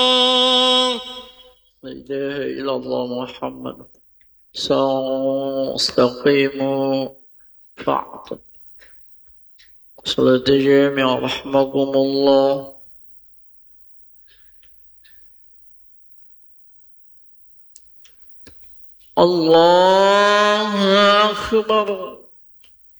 لا إله إلا الله محمد استقيموا فاعتم صلاة جامعة رحمكم الله. الله أكبر.